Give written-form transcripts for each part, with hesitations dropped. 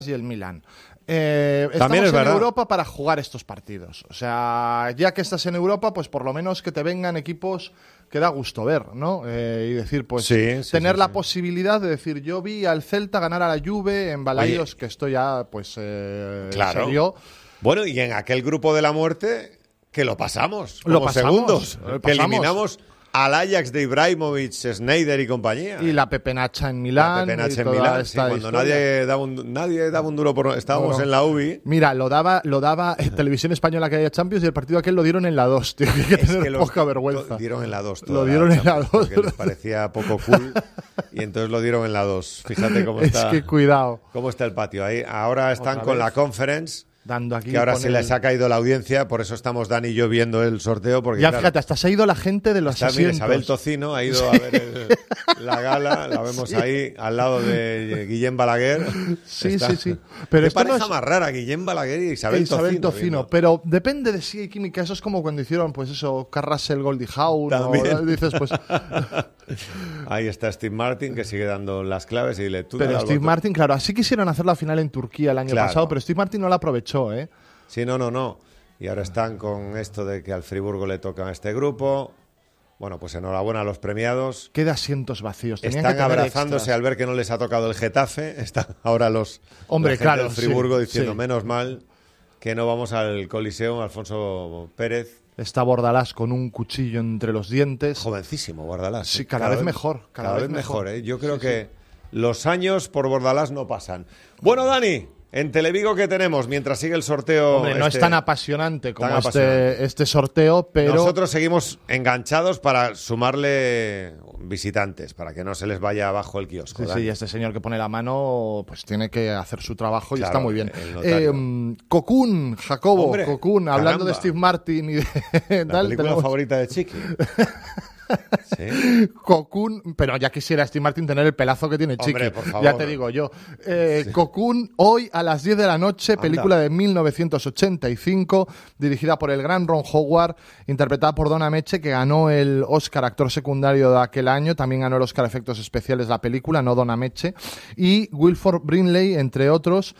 y el Milan. También Estamos es en verdad. Europa para jugar estos partidos. O sea, ya que estás en Europa, pues por lo menos que te vengan equipos que da gusto ver, ¿no? Y decir, pues, tener la posibilidad de decir, yo vi al Celta ganar a la Juve en Balaídos, que esto ya, pues, claro. salió. Bueno, y en aquel grupo de la muerte, que lo pasamos como Lo pasamos, segundos. lo Que pasamos. eliminamos al Ajax de Ibrahimovic, Sneijder y compañía. Y la pepenacha en Milán. La pepenacha y en toda Milán, sí, esta cuando historia. nadie daba un duro por... Estábamos en la UBI. Mira, lo daba en Televisión Española que haya Champions y el partido aquel lo dieron en la 2, tío. Hay que tener poca vergüenza. Lo dieron en la 2. Lo dieron en la 2. Porque les parecía poco cool y entonces lo dieron en la 2. Fíjate cómo está. Es que cuidado. Cómo está el patio ahí. Ahora están Otra con vez. la Conference. Dando aquí Que ahora con se les ha caído la audiencia, por eso estamos Dani y yo viendo el sorteo. Porque, ya, claro, fíjate, hasta se ha ido la gente de los está, mira, asientos. Isabel Tocino ha ido a ver la gala, la vemos ahí al lado de Guillem Balaguer. Sí, Está. sí. Pero qué esto no pareja es más rara, Guillem Balaguer y Isabel Tocino. viendo. Pero depende de si hay química. Eso es como cuando hicieron, pues eso, Carrasel, Goldie Hawn. También. Dices, pues. Ahí está Steve Martin, que sigue dando las claves y le tú Pero dale al Steve botón. Martin, claro, así quisieron hacer la final en Turquía el año Claro. pasado, pero Steve Martin no la aprovechó, ¿eh? Sí, no. Y ahora están con esto de que al Friburgo le toca a este grupo. Bueno, pues enhorabuena a los premiados. Qué de asientos vacíos. Tenían Están que tener abrazándose extras. al ver que no les ha tocado el Getafe. Están ahora la gente claro, del Friburgo sí, diciendo, sí. menos mal que no vamos al Coliseo. Alfonso Pérez, Está Bordalás con un cuchillo entre los dientes. jovencísimo, Bordalás. Sí, cada vez mejor. Cada vez mejor, ¿eh? Yo creo que los años por Bordalás no pasan. Bueno, Dani, en Televigo, ¿qué tenemos mientras sigue el sorteo? Hombre, no es tan apasionante como tan apasionante. este sorteo, pero... Nosotros seguimos enganchados para sumarle visitantes, para que no se les vaya abajo el kiosco. Sí, Dani. sí, este señor que pone la mano pues tiene que hacer su trabajo y Claro, está muy bien. el notario. Cocoon, Jacobo, Hombre, Cocoon, hablando caramba. de Steve Martin y de La tal, película tenemos favorita de Chiqui. Sí. Cocoon, pero ya quisiera Steve Martin tener el pelazo que tiene Chiqui. Hombre, por favor. Ya te digo yo. Cocoon, hoy a las 10 de la noche, película de 1985, dirigida por el gran Ron Howard, interpretada por Don Ameche, que ganó el Oscar actor secundario de aquel año, también ganó el Oscar efectos especiales la película, no Don Ameche, y Wilford Brimley, entre otros.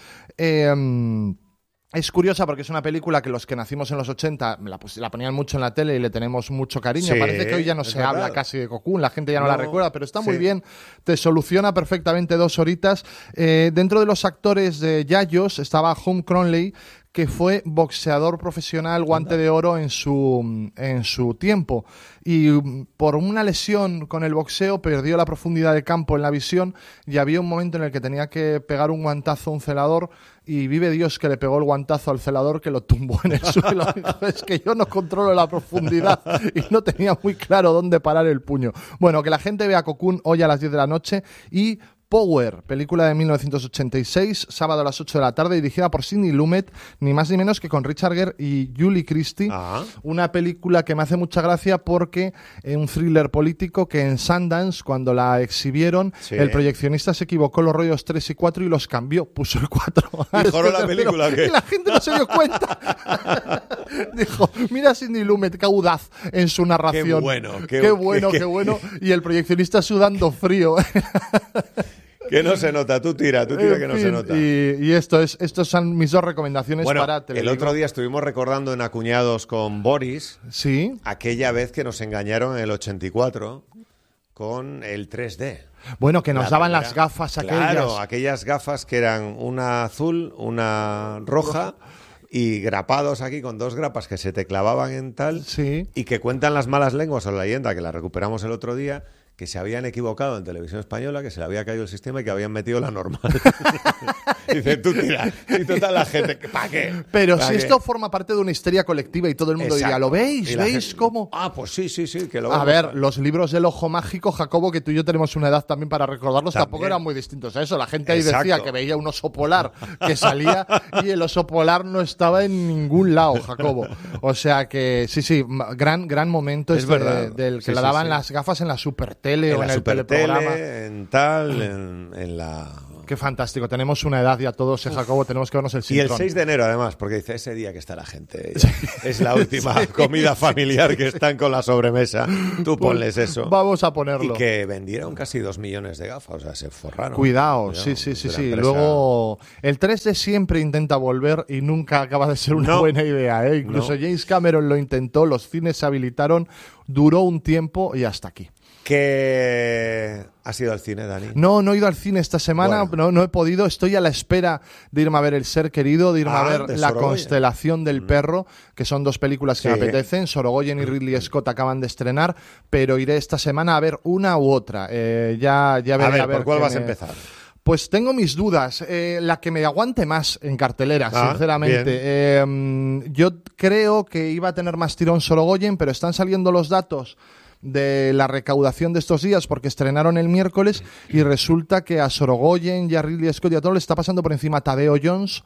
Es curiosa porque es una película que los que nacimos en los 80 la ponían mucho en la tele y le tenemos mucho cariño. Sí, Parece que hoy ya no es se verdad. habla casi de Cocoon, la gente ya no la recuerda, pero está muy sí. bien, te soluciona perfectamente 2 horitas. Dentro de los actores de Yayos estaba Hum Cronley, que fue boxeador profesional, guante de oro en su tiempo. Y por una lesión con el boxeo perdió la profundidad de campo en la visión y había un momento en el que tenía que pegar un guantazo a un celador y vive Dios que le pegó el guantazo al celador que lo tumbó en el suelo. Dijo, es que yo no controlo la profundidad y no tenía muy claro dónde parar el puño. Bueno, que la gente vea Cocoon hoy a las 10 de la noche y Power, película de 1986, sábado a las 8 de la tarde, dirigida por Sidney Lumet, ni más ni menos que con Richard Gere y Julie Christie. Una película que me hace mucha gracia porque es un thriller político que en Sundance, cuando la exhibieron, el proyeccionista se equivocó los rollos 3 y 4 y los cambió, puso el 4. ¿Mejoró la película o qué? Y la gente no se dio cuenta. Dijo, mira Sidney Lumet, qué audaz en su narración. Qué bueno, qué bueno. Y el proyeccionista sudando frío. Que no se nota, tú tira que no se nota. Y estos son mis 2 recomendaciones para Televigo. El otro día estuvimos recordando en Acuñados con Boris, sí, aquella vez que nos engañaron en el 84 con el 3D. Bueno, que nos daban las gafas aquellas. Claro, aquellas gafas que eran una azul, una roja y grapados aquí con 2 grapas que se te clavaban en tal y que cuentan las malas lenguas o la leyenda, que la recuperamos el otro día, que se habían equivocado en Televisión Española, que se le había caído el sistema y que habían metido la normal. Dice, tú tira. Y total la gente, ¿para qué? Pero ¿Para si qué? esto forma parte de una histeria colectiva y todo el mundo diría, ¿lo veis? Y la ¿Veis gente, cómo? Ah, pues sí, que lo A vemos. ver, los libros del Ojo Mágico, Jacobo, que tú y yo tenemos una edad también para recordarlos, También. tampoco eran muy distintos a eso. La gente ahí Exacto. decía que veía un oso polar que salía y el oso polar no estaba en ningún lado, Jacobo. O sea que sí, gran momento Es verdad. del que Sí, le sí, daban sí. las gafas en la Supertele o en la el Supertele, teleprograma. en tal, en la Qué fantástico. Tenemos una edad ya todos, Jacobo, tenemos que vernos el Y el cinturón. 6 de enero, además, porque dice, ese día que está la gente. Es la última comida familiar que están con la sobremesa. Tú ponles eso. Vamos a ponerlo. Y que vendieron casi 2 millones de gafas, o sea, se forraron. Cuidado, sí. Luego, el 3D siempre intenta volver y nunca acaba de ser una buena idea, ¿eh? Incluso James Cameron lo intentó, los cines se habilitaron, duró un tiempo y hasta aquí. ¿Qué has ido al cine, Dani? No he ido al cine esta semana, no he podido. Estoy a la espera de irme a ver El Ser Querido, de irme a ver La Constelación del Perro, que son 2 películas que me apetecen. Sorogoyen y Ridley Scott acaban de estrenar, pero iré esta semana a ver una u otra. Ya veré a ver ¿por cuál vas a empezar? Pues tengo mis dudas. La que me aguante más en cartelera, sinceramente. Yo creo que iba a tener más tirón Sorogoyen, pero están saliendo los datos de la recaudación de estos días porque estrenaron el miércoles y resulta que a Sorogoyen y a Ridley Scott y a todo le está pasando por encima Tadeo Jones,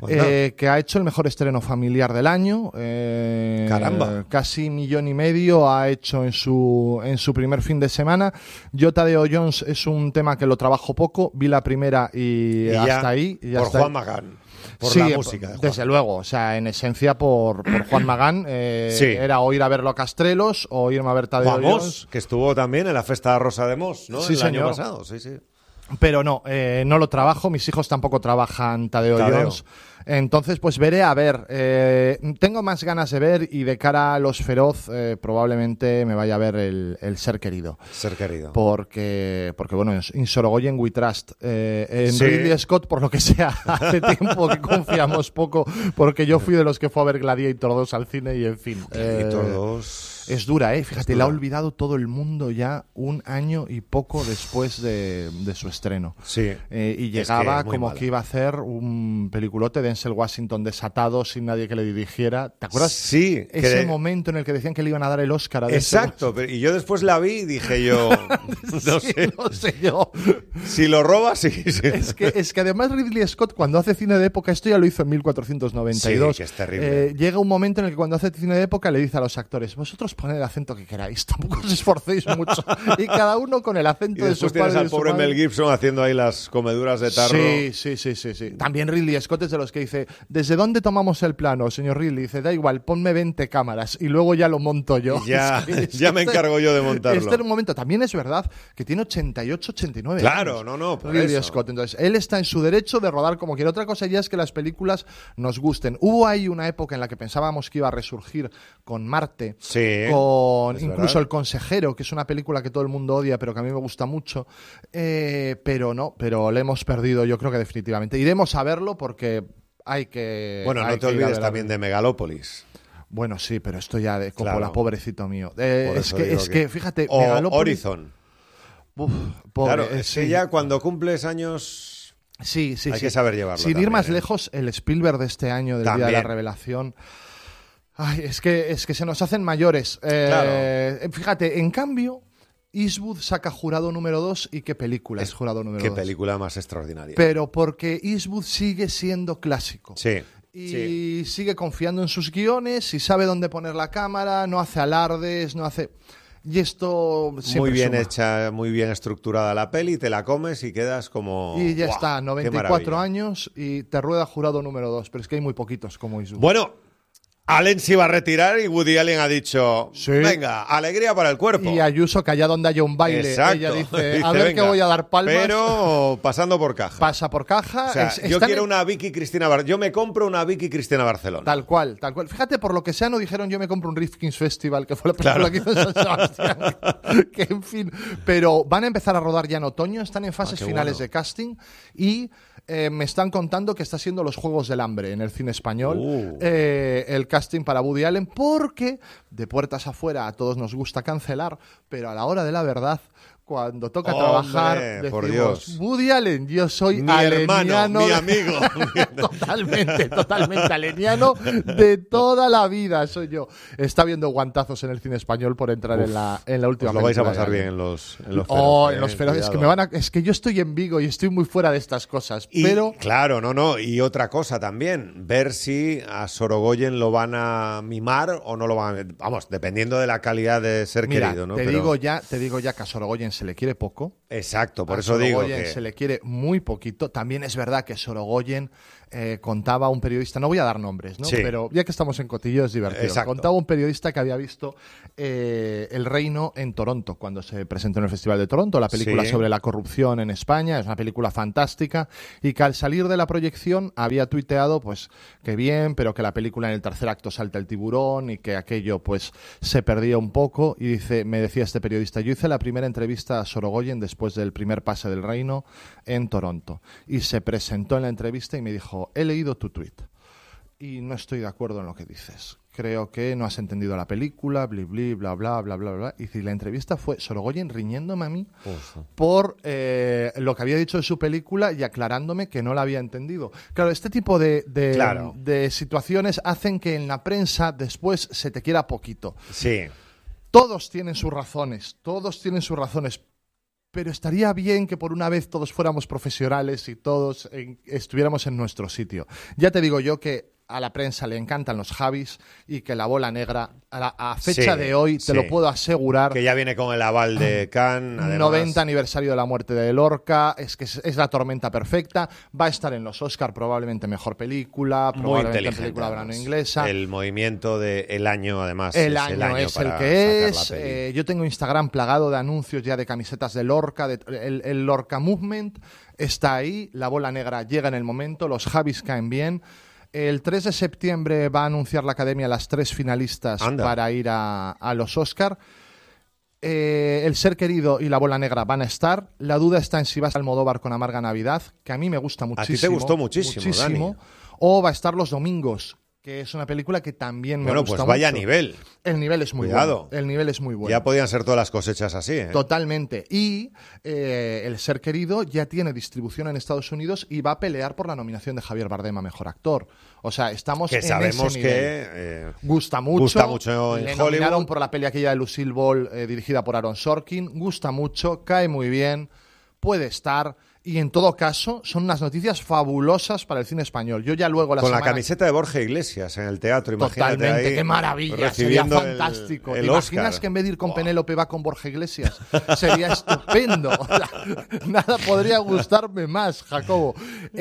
que ha hecho el mejor estreno familiar del año. ¡Caramba! Casi 1,5 millones ha hecho en su primer fin de semana. Yo Tadeo Jones es un tema que lo trabajo poco, vi la primera y hasta ahí. Por Juan Magán. Por la música de Juan. Desde luego, o sea, en esencia por Juan Magán. Era o ir a verlo a Castrelos o irme a ver Tadeo Jones. Que estuvo también en la Festa Rosa de Mos, ¿no? Sí, el señor. año pasado, sí. Pero no lo trabajo, mis hijos tampoco trabajan Tadeo Jones. Entonces, pues veré a ver. Tengo más ganas de ver y de cara a Los Feroz probablemente me vaya a ver el Ser Querido. Ser Querido. Porque bueno, en Sorogoyen we trust. En Ridley Scott, por lo que sea, hace tiempo que confiamos poco, porque yo fui de los que fue a ver Gladiator 2 al cine y en fin. Gladiator 2... Es dura, fíjate, la ha olvidado todo el mundo ya 1 año y poco después de su estreno. Sí. Y llegaba como que iba a hacer un peliculote de Denzel Washington desatado sin nadie que le dirigiera. ¿Te acuerdas? Sí. Ese momento en el que decían que le iban a dar el Oscar a Exacto, y yo después la vi y dije yo... no sé yo. Si lo roba, sí. Es que además Ridley Scott cuando hace cine de época, esto ya lo hizo en 1492. Sí, que es terrible. Llega un momento en el que cuando hace cine de época le dice a los actores, vosotros poned el acento que queráis, tampoco os esforcéis mucho. Y cada uno con el acento de su padre. Y después tienes al pobre Mel Gibson haciendo ahí las comeduras de tarro. Sí. También Ridley Scott es de los que dice, ¿desde dónde tomamos el plano, señor Ridley? Dice, da igual, ponme 20 cámaras y luego ya lo monto yo. Ya me encargo yo de montarlo. Este es un momento, también es verdad que tiene 88, 89 años. Claro, Ridley Scott. Entonces, él está en su derecho de rodar como quiera. Otra cosa ya es que las películas nos gusten. Hubo ahí una época en la que pensábamos que iba a resurgir con Marte, con incluso El Consejero, que es una película que todo el mundo odia, pero que a mí me gusta mucho. Pero le hemos perdido, yo creo que definitivamente. Iremos a verlo porque hay que... Bueno, no te olvides también de Megalópolis. Bueno, sí, pero esto ya de Coppola, claro. Pobrecito mío. Es que, fíjate... O Megalópolis... Horizon. Pobre, claro, es que ya cuando cumples años... Sí. Hay que saber llevarlo. Sin ir más lejos, el Spielberg de este año, del Día de la Revelación... Ay, es que se nos hacen mayores. Claro. Fíjate, en cambio, Eastwood saca Jurado número 2 y qué película es Jurado número 2. Qué película más extraordinaria. Pero porque Eastwood sigue siendo clásico. Sí. Y sigue confiando en sus guiones y sabe dónde poner la cámara, no hace alardes, no hace... Y esto siempre muy bien suma. hecha, muy bien estructurada la peli, te la comes y quedas como... Y ya está, 94 años y te rueda Jurado número 2, pero es que hay muy poquitos como Eastwood. Bueno, Allen se iba a retirar y Woody Allen ha dicho, venga, alegría para el cuerpo. Y Ayuso, que allá donde haya un baile, exacto. Ella dice, a ver, venga, que voy a dar palmas. Pero pasando por caja. Pasa por caja. O sea, yo quiero una Vicky Cristina Barcelona. Yo me compro una Vicky Cristina Barcelona. Tal cual. Fíjate, por lo que sea, no dijeron yo me compro un Rifkin's Festival, que fue la película que hizo en San Sebastián. Que en fin. Pero van a empezar a rodar ya en otoño, están en fases finales de casting y me están contando que está siendo los Juegos del Hambre en el cine español. El casting para Woody Allen, porque de puertas afuera a todos nos gusta cancelar, pero a la hora de la verdad, cuando toca trabajar, decimos, por Dios. Woody Allen, yo soy mi aleniano, hermano, mi amigo. totalmente aleniano de toda la vida soy yo. Está viendo guantazos en el cine español por entrar en la última película. Lo vais a pasar bien en los Feroz. En los Feroz. Es que yo estoy en Vigo y estoy muy fuera de estas cosas. Pero claro, Y otra cosa también, ver si a Sorogoyen lo van a mimar o no lo van a... Vamos, dependiendo de la calidad de Ser Querido, ¿no? Te digo ya que a Sorogoyen se le quiere poco. Exacto, por eso digo que se le quiere muy poquito. También es verdad que Sorogoyen contaba a un periodista, no voy a dar nombres, ¿no? Sí. Pero ya que estamos en cotillo es divertido. Exacto. Contaba un periodista que había visto El Reino en Toronto, cuando se presentó en el Festival de Toronto, la película sobre la corrupción en España. Es una película fantástica y que al salir de la proyección había tuiteado pues que bien, pero que la película en el tercer acto salta el tiburón y que aquello pues se perdía un poco. Y me decía este periodista, yo hice la primera entrevista a Sorogoyen después del primer pase del Reino en Toronto y se presentó en la entrevista y me dijo, he leído tu tuit y no estoy de acuerdo en lo que dices. Creo que no has entendido la película, bla, bla, bla, bla, bla, bla. Y si la entrevista fue Sorogoyen riñéndome a mí por lo que había dicho de su película y aclarándome que no la había entendido. Claro, este tipo de situaciones hacen que en la prensa después se te quiera poquito. Sí. Todos tienen sus razones, pero estaría bien que por una vez todos fuéramos profesionales y todos estuviéramos en nuestro sitio. Ya te digo yo que a la prensa le encantan los Javis y que la bola negra, a fecha de hoy, te lo puedo asegurar. Que ya viene con el aval de Cannes. Además. 90 aniversario de la muerte de Lorca, es la tormenta perfecta. Va a estar en los Oscar, probablemente mejor película, probablemente película verano inglesa. El movimiento del año, además. El año es el que es. Yo tengo Instagram plagado de anuncios ya de camisetas de Lorca, el Lorca Movement está ahí, la bola negra llega en el momento, los Javis caen bien. El 3 de septiembre va a anunciar la Academia las 3 finalistas para ir a los Oscar. El Ser Querido y La Bola Negra van a estar. La duda está en si va a estar Almodóvar con Amarga Navidad, que a mí me gusta muchísimo. A ti te gustó muchísimo, Dani. O va a estar Los Domingos, que es una película que también me gusta mucho. Bueno, pues vaya nivel. El nivel es muy bueno. El nivel es muy bueno. Ya podían ser todas las cosechas así, ¿eh? Totalmente. Y El Ser Querido ya tiene distribución en Estados Unidos y va a pelear por la nominación de Javier Bardem a Mejor Actor. O sea, estamos en sabemos ese nivel. Que gusta mucho. Gusta mucho en Le Hollywood. nominaron por la peli aquella de Lucille Ball, dirigida por Aaron Sorkin. Gusta mucho, cae muy bien, puede estar. Y en todo caso, son unas noticias fabulosas para el cine español. Yo ya luego la camiseta de Borja Iglesias en el teatro, imagínate. Totalmente, ahí, qué maravilla, sería fantástico. ¿Te imaginas que en vez de ir con Penélope va con Borja Iglesias? Sería estupendo. Nada podría gustarme más, Jacobo.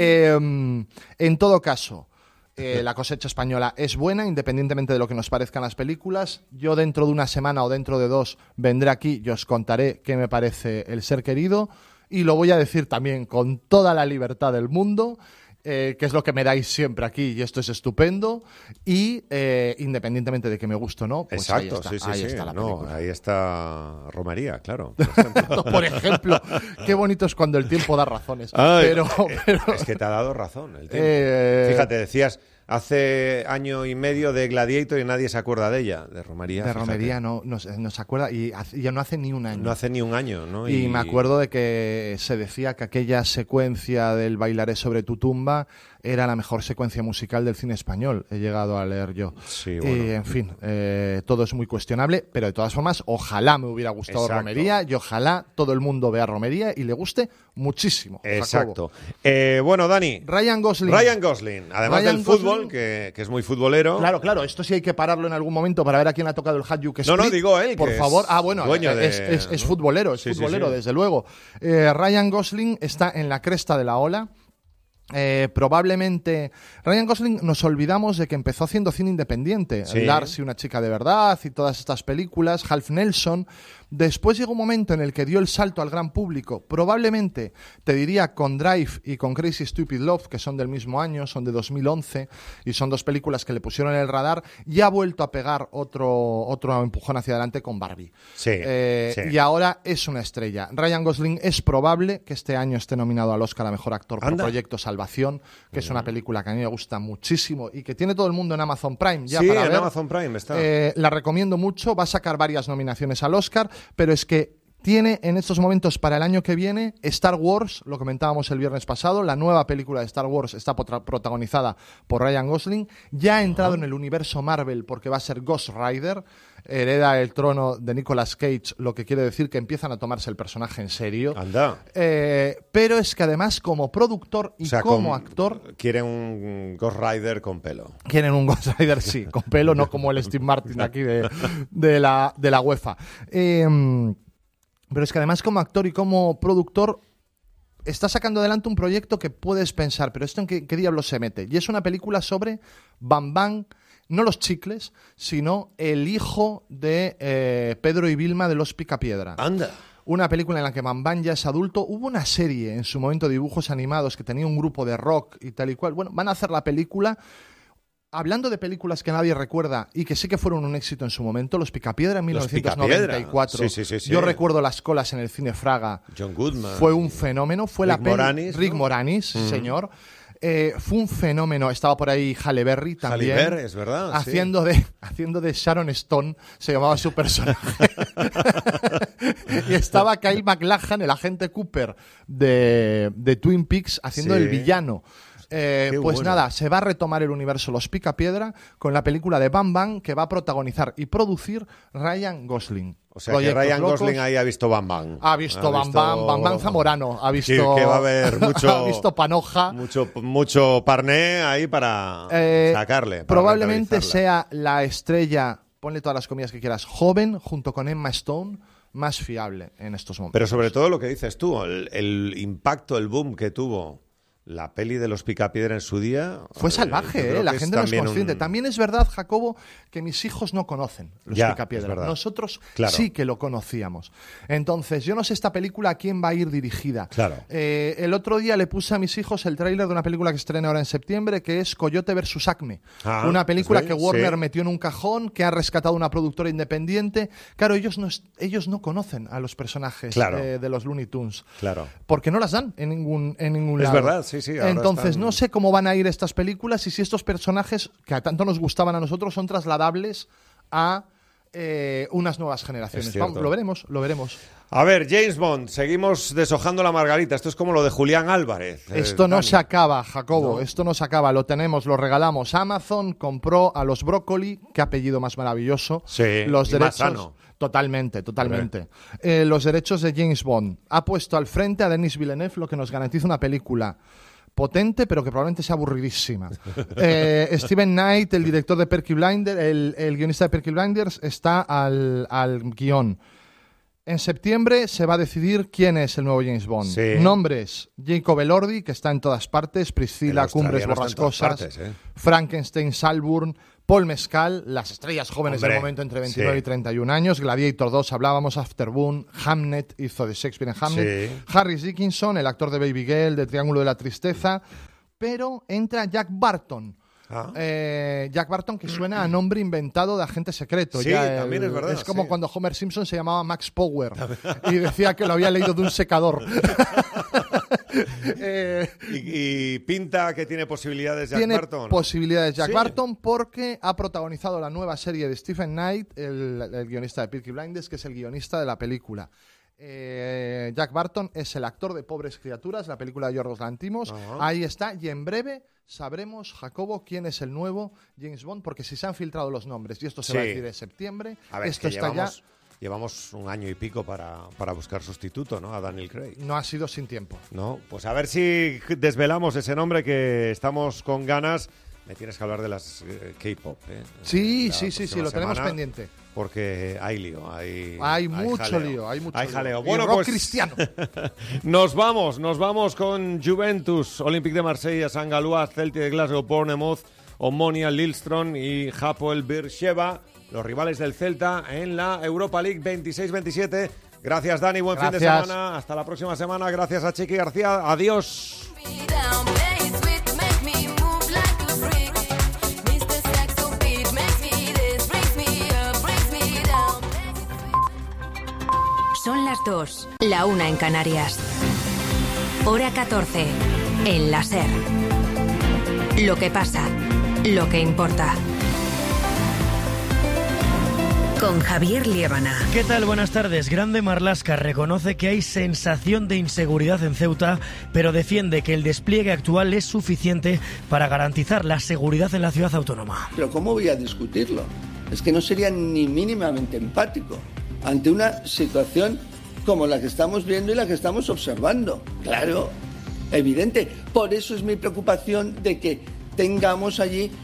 En todo caso, la cosecha española es buena, independientemente de lo que nos parezcan las películas. Yo dentro de una semana o dentro de 2 vendré aquí y os contaré qué me parece El Ser Querido. Y lo voy a decir también con toda la libertad del mundo, que es lo que me dais siempre aquí, y esto es estupendo. Y independientemente de que me guste o no, pues exacto, ahí está la película. Ahí está Romería, claro. Por ejemplo, qué bonito es cuando el tiempo da razones. Pero es que te ha dado razón el tiempo. Fíjate, decías hace año y medio de Gladiator y nadie se acuerda de ella, de Romería. De Romería no se acuerda y ya no hace ni un año. No hace ni un año, ¿no? Y me acuerdo de que se decía que aquella secuencia del Bailaré sobre tu tumba era la mejor secuencia musical del cine español, he llegado a leer yo. Sí, bueno. Y, en fin, todo es muy cuestionable, pero de todas formas, ojalá me hubiera gustado Romería y ojalá todo el mundo vea Romería y le guste muchísimo. Exacto. Bueno, Dani. Ryan Gosling, además del fútbol, que es muy futbolero. Claro, esto sí hay que pararlo en algún momento para ver a quién le ha tocado el Hat-Trick. No, digo él. Por favor. Bueno, es futbolero, desde luego. Ryan Gosling está en la cresta de la ola. Probablemente Ryan Gosling nos olvidamos de que empezó haciendo cine independiente, Lars y una chica de verdad y todas estas películas, Half Nelson. Después llegó un momento en el que dio el salto al gran público, probablemente te diría con Drive y con Crazy Stupid Love, que son del mismo año, son de 2011 y son 2 películas que le pusieron en el radar, y ha vuelto a pegar otro empujón hacia adelante con Barbie. Y ahora es una estrella. Ryan Gosling es probable que este año esté nominado al Oscar a Mejor Actor por Proyecto Salvación, que es una película que a mí me gusta muchísimo y que tiene todo el mundo en Amazon Prime. En Amazon Prime está. La recomiendo mucho, va a sacar varias nominaciones al Oscar, pero es que tiene en estos momentos para el año que viene Star Wars, lo comentábamos el viernes pasado, la nueva película de Star Wars está protagonizada por Ryan Gosling, ya ha entrado en el universo Marvel porque va a ser Ghost Rider, hereda el trono de Nicolas Cage, lo que quiere decir que empiezan a tomarse el personaje en serio. Pero es que además como productor y como actor... Quieren un Ghost Rider con pelo. Quieren un Ghost Rider, sí, con pelo, no como el Steve Martin aquí de la UEFA. Pero es que además como actor y como productor está sacando adelante un proyecto que puedes pensar, pero ¿esto en qué diablos se mete? Y es una película sobre Bam Bam, no los chicles, sino el hijo de Pedro y Vilma de los Picapiedra. ¡Anda! Una película en la que Bam Bam ya es adulto. Hubo una serie en su momento de dibujos animados que tenía un grupo de rock y tal y cual. Bueno, van a hacer la película. Hablando de películas que nadie recuerda y que sí que fueron un éxito en su momento, Los Picapiedra en 1994. Sí. Yo recuerdo las colas en el cine Fraga. John Goodman. Fue un fenómeno. Fue Rick Moranis, Rick Moranis, señor. Fue un fenómeno. Estaba por ahí Halle Berry también. Halle Berry, es verdad. Haciendo de Sharon Stone, se llamaba su personaje. Y estaba Kyle MacLachlan, el agente Cooper de Twin Peaks, haciendo el villano. Pues bueno. Nada, se va a retomar el universo Los Picapiedra con la película de Bam Bam que va a protagonizar y producir Ryan Gosling. O sea, que Ryan Gosling ahí ha visto Bam Bam. Ha visto Bam Bam Zamorano. Ha visto... Que va a haber mucho... ha visto Panoja. Mucho parné ahí para sacarle. Para probablemente sea la estrella, ponle todas las comillas que quieras, joven, junto con Emma Stone, más fiable en estos momentos. Pero sobre todo lo que dices tú, el impacto, el boom que tuvo la peli de Los Picapiedra en su día... Fue salvaje, la gente no es consciente. También es verdad, Jacobo, que mis hijos no conocen Los Picapiedra. Nosotros sí que lo conocíamos. Entonces, yo no sé esta película a quién va a ir dirigida. Claro. El otro día le puse a mis hijos el tráiler de una película que estrena ahora en septiembre, que es Coyote vs. Acme. Una película que Warner metió en un cajón, que ha rescatado una productora independiente. Claro, ellos no conocen a los personajes de los Looney Tunes. Claro. Porque no las dan en ningún lado. Es verdad, sí. Entonces, no sé cómo van a ir estas películas y si estos personajes, que a tanto nos gustaban a nosotros, son trasladables a unas nuevas generaciones. Vamos, lo veremos. A ver, James Bond, seguimos deshojando la margarita. Esto es como lo de Julián Álvarez. Esto no se acaba, Jacobo. No. Esto no se acaba. Lo tenemos, lo regalamos. Amazon compró a los Brócoli, qué apellido más maravilloso. Sí, los derechos. Más sano. Totalmente. Los derechos de James Bond. Ha puesto al frente a Denis Villeneuve, lo que nos garantiza una película potente, pero que probablemente sea aburridísima. Steven Knight, el director de Peaky Blinders, el guionista de Peaky Blinders, está al guión. En septiembre se va a decidir quién es el nuevo James Bond. Sí. Nombres: Jacob Elordi, que está en todas partes, Priscilla, Cumbres Borrascosas, Frankenstein, Salburn, Paul Mescal, las estrellas jóvenes del momento entre 29 y 31 años, Gladiator 2, hablábamos, Afterburn, Hamnet, hizo de Shakespeare en Hamnet, Harris Dickinson, el actor de Baby Girl, de Triángulo de la Tristeza, pero entra Jack Barton. Jack Barton, que suena a nombre inventado de agente secreto. Sí, también es verdad. Es como cuando Homer Simpson se llamaba Max Power y decía que lo había leído de un secador. Y pinta que tiene posibilidades Jack Barton. Tiene posibilidades Jack Barton porque ha protagonizado la nueva serie de Stephen Knight, el guionista de Peaky Blinders, que es el guionista de la película. Jack Barton es el actor de Pobres Criaturas, la película de Yorgos Lanthimos. Ahí está, y en breve sabremos, Jacobo, quién es el nuevo James Bond, porque si se han filtrado los nombres, y esto se va a decir en septiembre, esto está ya... Llevamos un año y pico para buscar sustituto, ¿no? A Daniel Craig. No ha sido sin tiempo. No, pues a ver si desvelamos ese nombre, que estamos con ganas. Me tienes que hablar de las K-pop, ¿eh? Sí, lo tenemos pendiente. Porque hay lío, hay mucho lío. Hay jaleo. Bueno, rock cristiano. Nos vamos con Juventus, Olympique de Marsella, San Galois, Celtic de Glasgow, Bournemouth, Omonia, Lillestrøm y Hapoel Beersheva, los rivales del Celta en la Europa League 26-27. Gracias, Dani, buen fin de semana. Hasta la próxima semana. Gracias a Chiqui García. Adiós. Son las 2, la 1 en Canarias. Hora 14, en la SER. Lo que pasa, lo que importa. Con Javier Liébana. ¿Qué tal? Buenas tardes. Grande Marlaska reconoce que hay sensación de inseguridad en Ceuta, pero defiende que el despliegue actual es suficiente para garantizar la seguridad en la ciudad autónoma. Pero ¿cómo voy a discutirlo? Es que no sería ni mínimamente empático ante una situación como la que estamos viendo y la que estamos observando. Claro, evidente. Por eso es mi preocupación de que tengamos allí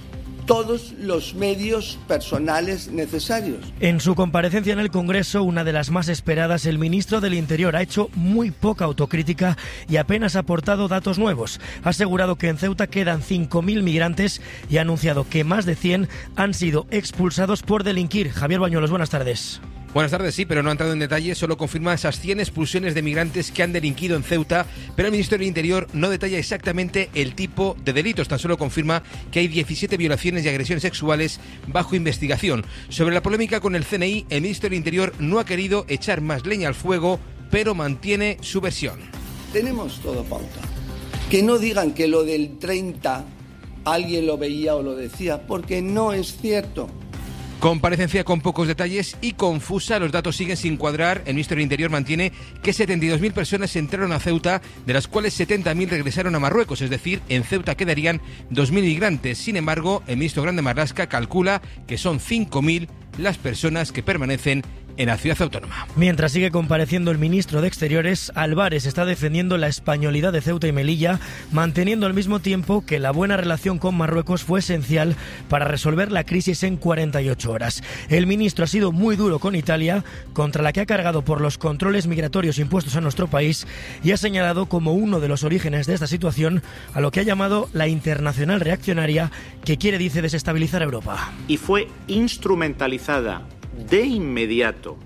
todos los medios personales necesarios. En su comparecencia en el Congreso, una de las más esperadas, el ministro del Interior ha hecho muy poca autocrítica y apenas ha aportado datos nuevos. Ha asegurado que en Ceuta quedan 5.000 migrantes y ha anunciado que más de 100 han sido expulsados por delinquir. Javier Bañuelos, buenas tardes. Buenas tardes, sí, pero no ha entrado en detalle, solo confirma esas 100 expulsiones de migrantes que han delinquido en Ceuta, pero el Ministerio del Interior no detalla exactamente el tipo de delitos, tan solo confirma que hay 17 violaciones y agresiones sexuales bajo investigación. Sobre la polémica con el CNI, el Ministerio del Interior no ha querido echar más leña al fuego, pero mantiene su versión. Tenemos todo pauta. Que no digan que lo del 30 alguien lo veía o lo decía, porque no es cierto. Comparecencia con pocos detalles y confusa, los datos siguen sin cuadrar. El Ministerio del Interior mantiene que 72.000 personas entraron a Ceuta, de las cuales 70.000 regresaron a Marruecos, es decir, en Ceuta quedarían 2.000 migrantes. Sin embargo, el ministro Grande Marlaska calcula que son 5.000 las personas que permanecen en la ciudad autónoma. Mientras sigue compareciendo el ministro de Exteriores, Álvarez está defendiendo la españolidad de Ceuta y Melilla, manteniendo al mismo tiempo que la buena relación con Marruecos fue esencial para resolver la crisis en 48 horas. El ministro ha sido muy duro con Italia, contra la que ha cargado por los controles migratorios impuestos a nuestro país, y ha señalado como uno de los orígenes de esta situación a lo que ha llamado la internacional reaccionaria que quiere, dice, desestabilizar a Europa. Y fue instrumentalizada de inmediato,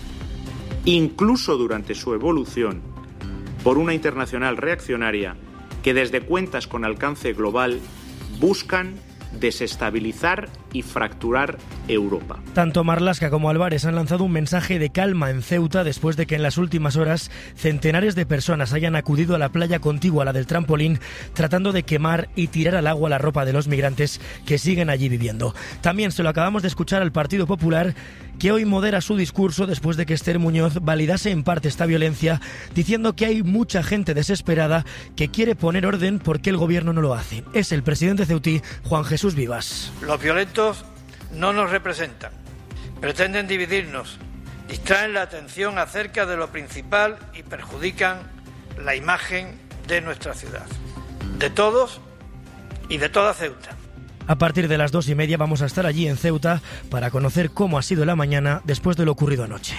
incluso durante su evolución, por una internacional reaccionaria que desde cuentas con alcance global buscan desestabilizar y fracturar Europa. Tanto Marlaska como Álvarez han lanzado un mensaje de calma en Ceuta después de que en las últimas horas centenares de personas hayan acudido a la playa contigua a la del trampolín, tratando de quemar y tirar al agua la ropa de los migrantes que siguen allí viviendo. También se lo acabamos de escuchar al Partido Popular, que hoy modera su discurso después de que Esther Muñoz validase en parte esta violencia, diciendo que hay mucha gente desesperada que quiere poner orden porque el gobierno no lo hace. Es el presidente ceutí, Juan Jesús Vivas. Los violentos no nos representan, pretenden dividirnos, distraen la atención acerca de lo principal y perjudican la imagen de nuestra ciudad, de todos y de toda Ceuta. A partir de las 2:30 vamos a estar allí en Ceuta para conocer cómo ha sido la mañana después de lo ocurrido anoche.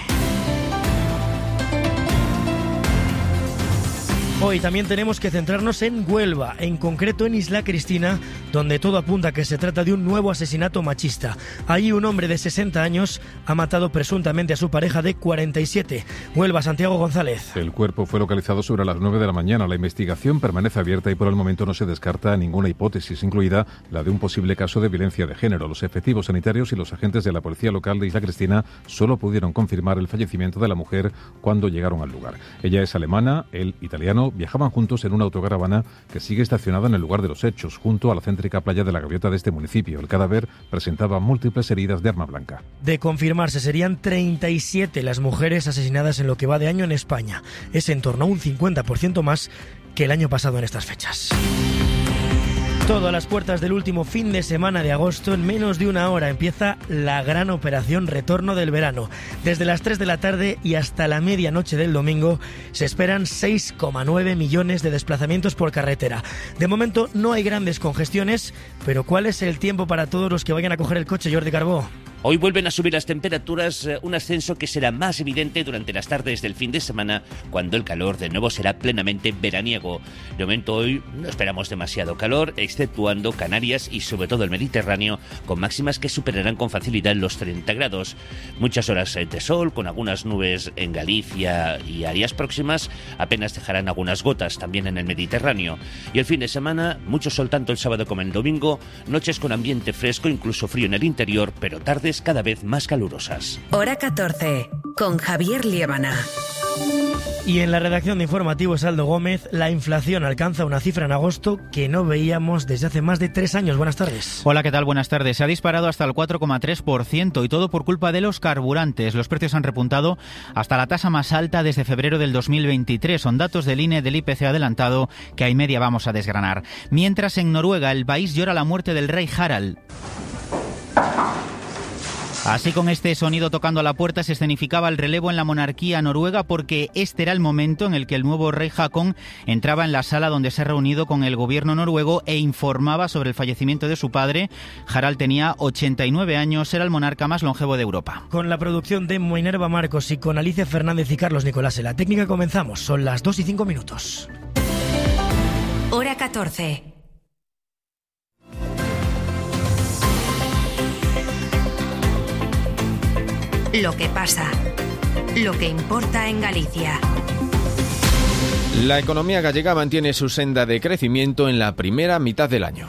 Hoy también tenemos que centrarnos en Huelva, en concreto en Isla Cristina, donde todo apunta a que se trata de un nuevo asesinato machista. Allí un hombre de 60 años ha matado presuntamente a su pareja de 47. Huelva, Santiago González. El cuerpo fue localizado sobre las 9 de la mañana. La investigación permanece abierta y por el momento no se descarta ninguna hipótesis, incluida la de un posible caso de violencia de género. Los efectivos sanitarios y los agentes de la policía local de Isla Cristina solo pudieron confirmar el fallecimiento de la mujer cuando llegaron al lugar. Ella es alemana, él italiano. Viajaban juntos en una autocaravana que sigue estacionada en el lugar de los hechos, junto a la céntrica playa de la Gaviota de este municipio. El cadáver presentaba múltiples heridas de arma blanca. De confirmarse, serían 37 las mujeres asesinadas en lo que va de año en España. Es en torno a un 50% más que el año pasado en estas fechas. Todo a las puertas del último fin de semana de agosto. En menos de una hora empieza la gran operación Retorno del Verano. Desde las 3 de la tarde y hasta la medianoche del domingo se esperan 6,9 millones de desplazamientos por carretera. De momento no hay grandes congestiones, pero ¿cuál es el tiempo para todos los que vayan a coger el coche, Jordi Carbó? Hoy vuelven a subir las temperaturas, un ascenso que será más evidente durante las tardes del fin de semana, cuando el calor de nuevo será plenamente veraniego. De momento hoy no esperamos demasiado calor, exceptuando Canarias y sobre todo el Mediterráneo, con máximas que superarán con facilidad los 30 grados. Muchas horas de sol, con algunas nubes en Galicia y áreas próximas, apenas dejarán algunas gotas también en el Mediterráneo. Y el fin de semana, mucho sol tanto el sábado como el domingo, noches con ambiente fresco, incluso frío en el interior, pero tardes cada vez más calurosas. Hora 14, con Javier Liébana. Y en la redacción de Informativos Aldo Gómez, la inflación alcanza una cifra en agosto que no veíamos desde hace más de 3 años. Buenas tardes. Hola, ¿qué tal? Buenas tardes. Se ha disparado hasta el 4,3% y todo por culpa de los carburantes. Los precios han repuntado hasta la tasa más alta desde febrero del 2023. Son datos del INE del IPC adelantado que a y media vamos a desgranar. Mientras en Noruega el país llora la muerte del rey Harald. Así, con este sonido tocando a la puerta, se escenificaba el relevo en la monarquía noruega, porque este era el momento en el que el nuevo rey Haakon entraba en la sala donde se ha reunido con el gobierno noruego e informaba sobre el fallecimiento de su padre. Harald tenía 89 años, era el monarca más longevo de Europa. Con la producción de Minerva Marcos y con Alicia Fernández y Carlos Nicolás en la técnica comenzamos. Son las 2:05. Hora 14. Lo que pasa, lo que importa en Galicia. La economía gallega mantiene su senda de crecimiento en la primera mitad del año.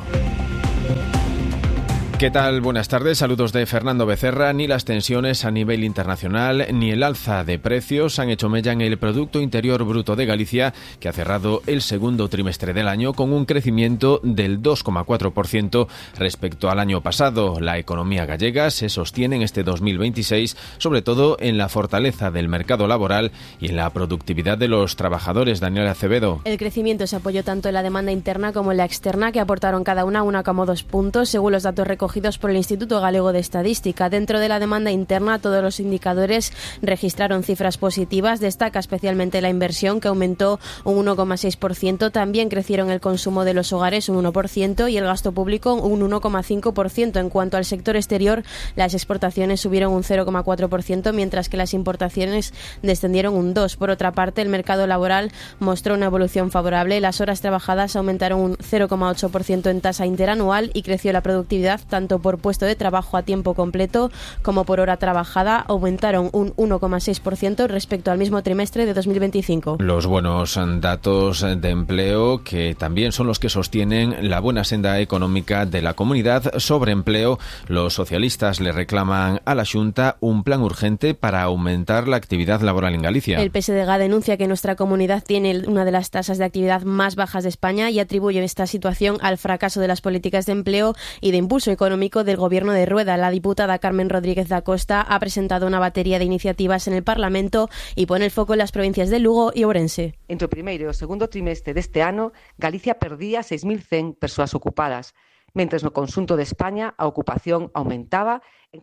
¿Qué tal? Buenas tardes, saludos de Fernando Becerra. Ni las tensiones a nivel internacional ni el alza de precios han hecho mella en el Producto Interior Bruto de Galicia, que ha cerrado el segundo trimestre del año con un crecimiento del 2,4% respecto al año pasado. La economía gallega se sostiene en este 2026, sobre todo en la fortaleza del mercado laboral y en la productividad de los trabajadores. Daniel Acevedo. El crecimiento se apoyó tanto en la demanda interna como en la externa, que aportaron cada una 1,2 puntos, según los datos recogidos por el Instituto Galego de Estadística. Dentro de la demanda interna, todos los indicadores registraron cifras positivas. Destaca especialmente la inversión, que aumentó un 1,6%. También crecieron el consumo de los hogares un 1% y el gasto público un 1,5%. En cuanto al sector exterior, las exportaciones subieron un 0,4%, mientras que las importaciones descendieron un 2%. Por otra parte, el mercado laboral mostró una evolución favorable. Las horas trabajadas aumentaron un 0,8% en tasa interanual y creció la productividad tanto por puesto de trabajo a tiempo completo como por hora trabajada. Aumentaron un 1,6% respecto al mismo trimestre de 2025. Los buenos datos de empleo, que también son los que sostienen la buena senda económica de la comunidad. Sobre empleo, los socialistas le reclaman a la Xunta un plan urgente para aumentar la actividad laboral en Galicia. El PSDG denuncia que nuestra comunidad tiene una de las tasas de actividad más bajas de España y atribuye esta situación al fracaso de las políticas de empleo y de impulso económico del gobierno de Rueda. La diputada Carmen Rodríguez da Costa ha presentado una batería de iniciativas en el Parlamento y pone el foco en las provincias de Lugo e Ourense. Entre o primeiro e o segundo trimestre deste ano, Galicia perdía 6.100 persoas ocupadas, mentres no conxunto de España a ocupación aumentaba en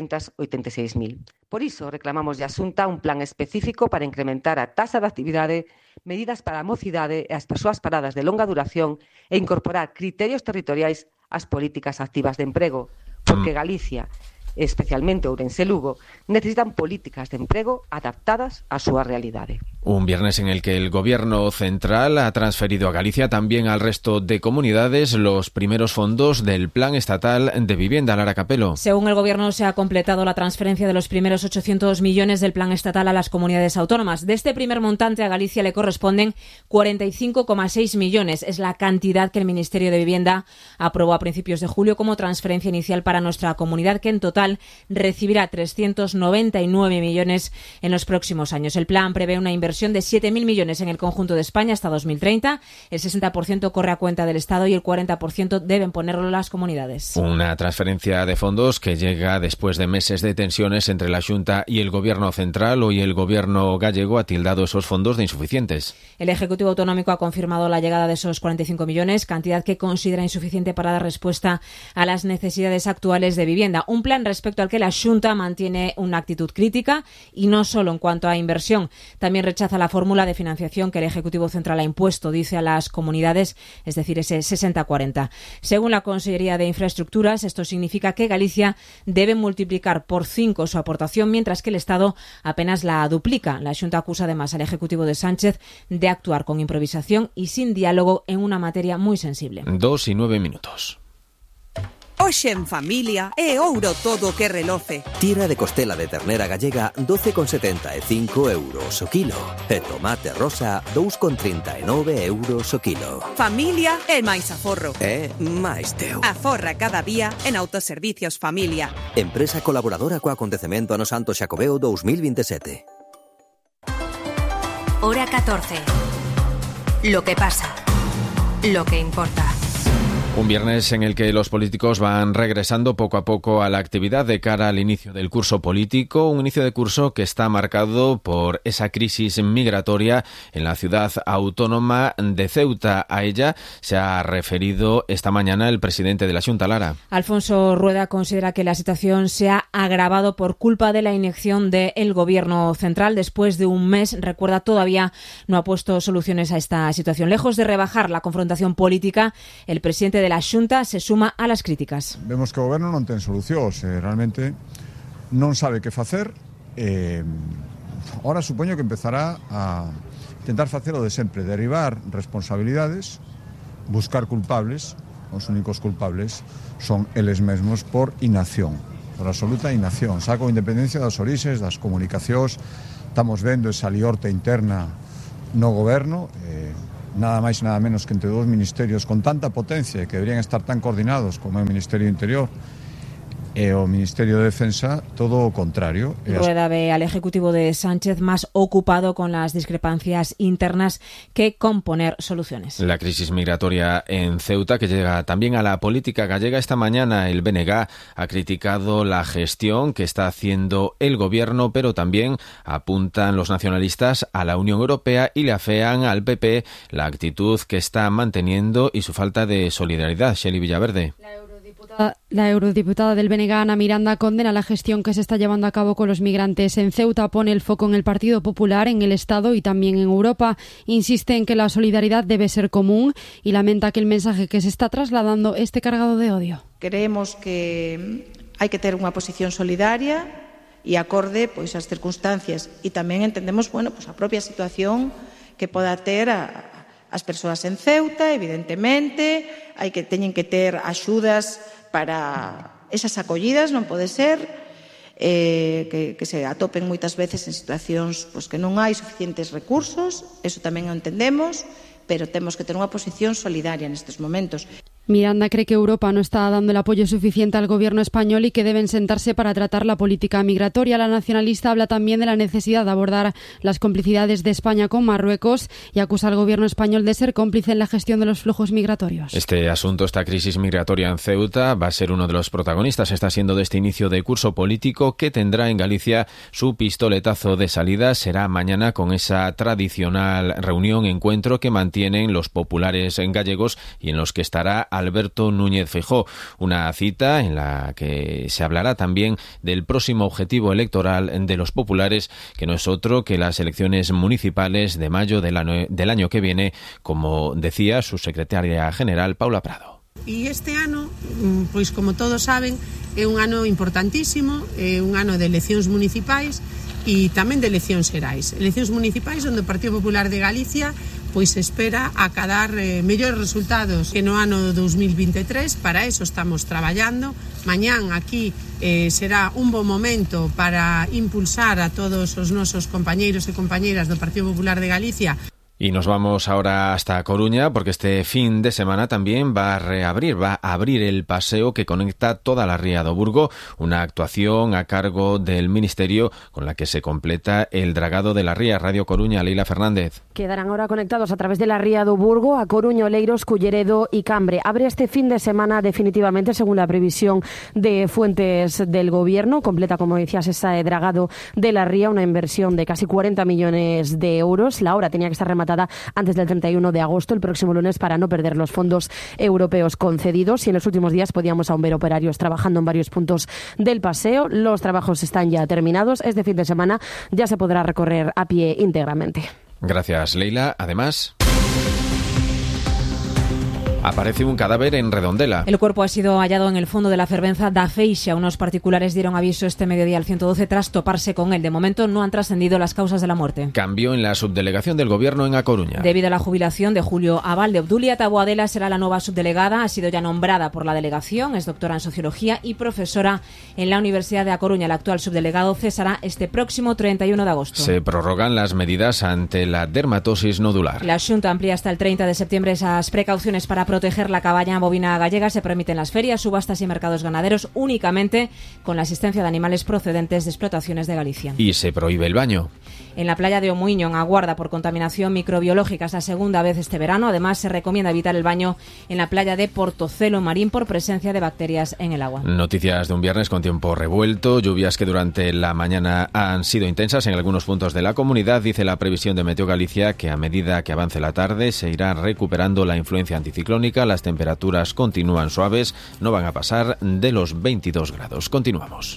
486.000. Por iso reclamamos a Xunta un plan específico para incrementar a taxa de actividade, medidas para a mocidade e as persoas paradas de longa duración e incorporar criterios territoriais ás políticas activas de emprego, porque Galicia, especialmente Ourense e Lugo, necesitan políticas de emprego adaptadas á súa realidade. Un viernes en el que el Gobierno central ha transferido a Galicia, también al resto de comunidades, los primeros fondos del Plan Estatal de Vivienda. Lara Capelo. Según el Gobierno, se ha completado la transferencia de los primeros 800 millones del Plan Estatal a las comunidades autónomas. De este primer montante, a Galicia le corresponden 45,6 millones. Es la cantidad que el Ministerio de Vivienda aprobó a principios de julio como transferencia inicial para nuestra comunidad, que en total recibirá 399 millones en los próximos años. El plan prevé una inversión de 7.000 millones en el conjunto de España hasta 2030. El 60% corre a cuenta del Estado y el 40% deben ponerlo las comunidades. Una transferencia de fondos que llega después de meses de tensiones entre la Xunta y el Gobierno central. Hoy el Gobierno gallego ha tildado esos fondos de insuficientes. El Ejecutivo Autonómico ha confirmado la llegada de esos 45 millones, cantidad que considera insuficiente para dar respuesta a las necesidades actuales de vivienda. Un plan respecto al que la Xunta mantiene una actitud crítica, y no solo en cuanto a inversión. También rechaza la fórmula de financiación que el Ejecutivo Central ha impuesto, dice a las comunidades, es decir, ese 60-40. Según la Consellería de Infraestructuras, esto significa que Galicia debe multiplicar por 5 su aportación, mientras que el Estado apenas la duplica. La Xunta acusa además al Ejecutivo de Sánchez de actuar con improvisación y sin diálogo en una materia muy sensible. 2:09. Hoxe en familia é ouro todo que reloce. Tira de costela de ternera gallega 12,75 euros o kilo. E tomate rosa 2,39 euros o kilo. Familia é máis aforro. É máis teu. Aforra cada día en Autoservicios Familia. Empresa colaboradora co acontecemento ano Santo Xacobeo 2027. Hora 14. Lo que pasa. Lo que importa. Un viernes en el que los políticos van regresando poco a poco a la actividad de cara al inicio del curso político, un inicio de curso que está marcado por esa crisis migratoria en la ciudad autónoma de Ceuta. A ella se ha referido esta mañana el presidente de la Xunta, Lara. Alfonso Rueda considera que la situación se ha agravado por culpa de la inacción del Gobierno central. Después de un mes, recuerda, todavía no ha puesto soluciones a esta situación. Lejos de rebajar la confrontación política, el presidente de la Xunta se suma a las críticas. Vemos que o Goberno non ten solucións, realmente non sabe que facer. Ahora supoño que empezará a intentar facer o de sempre, derribar responsabilidades, buscar culpables. Os únicos culpables son eles mesmos por inacción, por absoluta inacción. Saco independencia das orixes, das comunicacións, estamos vendo esa liorta interna no Goberno, nada máis nada menos que entre dous ministerios con tanta potencia que deberían estar tan coordinados como o Ministerio do Interior e o Ministerio de Defensa, todo o contrario. Rueda ve al Ejecutivo de Sánchez más ocupado con las discrepancias internas que con poner soluciones. La crisis migratoria en Ceuta, que llega también a la política gallega. Esta mañana el BNG ha criticado la gestión que está haciendo el Gobierno, pero también apuntan los nacionalistas a la Unión Europea y le afean al PP la actitud que está manteniendo y su falta de solidaridad. Shelley Villaverde. La eurodiputada del BNG, Ana Miranda, condena la gestión que se está llevando a cabo con los migrantes en Ceuta, pone el foco en el Partido Popular, en el Estado y también en Europa. Insiste en que la solidaridad debe ser común y lamenta que el mensaje que se está trasladando esté cargado de odio. Creemos que hai que ter unha posición solidaria e acorde pois ás circunstancias, e tamén entendemos, a propia situación que poda ter as persoas en Ceuta. Evidentemente, teñen que ter axudas para esas acollidas, non pode ser que se atopen moitas veces en situacións que non hai suficientes recursos, eso tamén o entendemos, pero temos que ter unha posición solidaria nestes momentos. Miranda cree que Europa no está dando el apoyo suficiente al gobierno español y que deben sentarse para tratar la política migratoria. La nacionalista habla también de la necesidad de abordar las complicidades de España con Marruecos y acusa al gobierno español de ser cómplice en la gestión de los flujos migratorios. Este asunto, esta crisis migratoria en Ceuta, va a ser uno de los protagonistas, está siendo de este inicio de curso político que tendrá en Galicia su pistoletazo de salida. Será mañana con esa tradicional reunión, encuentro que mantienen los populares en gallegos y en los que estará Alberto Núñez Feijóo, una cita en la que se hablará también del próximo objetivo electoral de los populares, que no es otro que las elecciones municipales de mayo del año que viene, como decía su secretaria general, Paula Prado. E este ano, pois como todos saben, é un ano importantísimo, é un ano de eleccións municipais e tamén de eleccións xerais. Eleccións municipais onde o Partido Popular de Galicia pois espera acadar mellores resultados que no ano 2023. Para eso estamos traballando. Mañán aquí será un bo momento para impulsar a todos os nosos compañeiros e compañeiras do Partido Popular de Galicia. Y nos vamos ahora hasta Coruña, porque este fin de semana también va a abrir el paseo que conecta toda la Ría do Burgo, una actuación a cargo del Ministerio con la que se completa el dragado de la Ría. Radio Coruña, Leila Fernández. Quedarán ahora conectados a través de la Ría do Burgo a Coruña, Oleiros, Culleredo y Cambre. Abre este fin de semana definitivamente, según la previsión de fuentes del Gobierno. Completa, como decías, ese dragado de la Ría, una inversión de casi 40 millones de euros. La obra tenía que estar rematada antes del 31 de agosto, el próximo lunes, para no perder los fondos europeos concedidos. Y en los últimos días podíamos aún ver operarios trabajando en varios puntos del paseo. Los trabajos están ya terminados. Este fin de semana ya se podrá recorrer a pie íntegramente. Gracias, Leila. Además, aparece un cadáver en Redondela. El cuerpo ha sido hallado en el fondo de la fervenza da Feixa. Unos particulares dieron aviso este mediodía al 112 tras toparse con él. De momento no han trascendido las causas de la muerte. Cambio en la subdelegación del Gobierno en A Coruña. Debido a la jubilación de Julio Abalde, Obdulia Taboadela será la nueva subdelegada. Ha sido ya nombrada por la delegación. Es doctora en Sociología y profesora en la Universidad de A Coruña. El actual subdelegado cesará este próximo 31 de agosto. Se prorrogan las medidas ante la dermatosis nodular. La Xunta amplía hasta el 30 de septiembre esas precauciones para proteger proteger la cabaña bovina gallega se permiten las ferias, subastas y mercados ganaderos únicamente con la asistencia de animales procedentes de explotaciones de Galicia. Y se prohíbe el baño. En la playa de Omuiño, en Aguarda, por contaminación microbiológica, es la segunda vez este verano. Además, se recomienda evitar el baño en la playa de Portocelo Marín por presencia de bacterias en el agua. Noticias de un viernes con tiempo revuelto, lluvias que durante la mañana han sido intensas en algunos puntos de la comunidad. Dice la previsión de Meteo Galicia que a medida que avance la tarde se irá recuperando la influencia anticiclónica. Las temperaturas continúan suaves, no van a pasar de los 22 grados. Continuamos.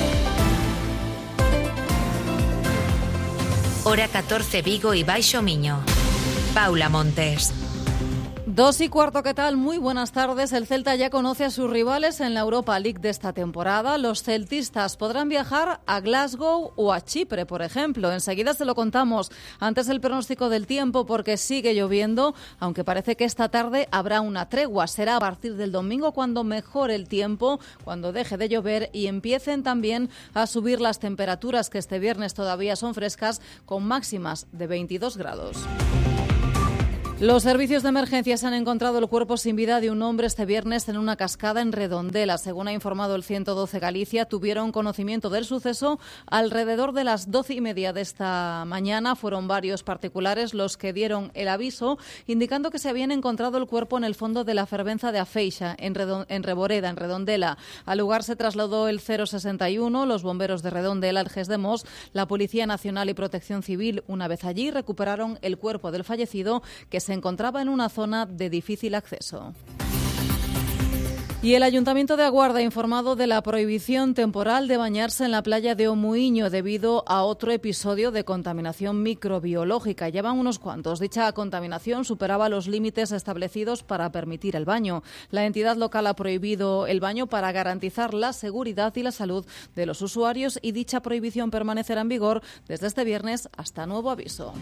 Hora 14 Vigo y Baixo Miño. Paula Montes. 2:15, ¿qué tal? Muy buenas tardes. El Celta ya conoce a sus rivales en la Europa League de esta temporada. Los celtistas podrán viajar a Glasgow o a Chipre, por ejemplo. Enseguida se lo contamos. Antes el pronóstico del tiempo, porque sigue lloviendo, aunque parece que esta tarde habrá una tregua. Será a partir del domingo cuando mejore el tiempo, cuando deje de llover y empiecen también a subir las temperaturas, que este viernes todavía son frescas, con máximas de 22 grados. Los servicios de emergencias han encontrado el cuerpo sin vida de un hombre este viernes en una cascada en Redondela. Según ha informado el 112 Galicia, tuvieron conocimiento del suceso alrededor de las 12:30 de esta mañana. Fueron varios particulares los que dieron el aviso, indicando que se habían encontrado el cuerpo en el fondo de la fervenza de Afeixa, en Reboreda, en Redondela. Al lugar se trasladó el 061, los bomberos de Redondela, el GES de Mos, la Policía Nacional y Protección Civil. Una vez allí, recuperaron el cuerpo del fallecido, que se encontraba en una zona de difícil acceso. Y el Ayuntamiento de Aguarda ha informado de la prohibición temporal de bañarse en la playa de Omuiño debido a otro episodio de contaminación microbiológica. Llevan unos cuantos. Dicha contaminación superaba los límites establecidos para permitir el baño. La entidad local ha prohibido el baño para garantizar la seguridad y la salud de los usuarios, y dicha prohibición permanecerá en vigor desde este viernes hasta nuevo aviso.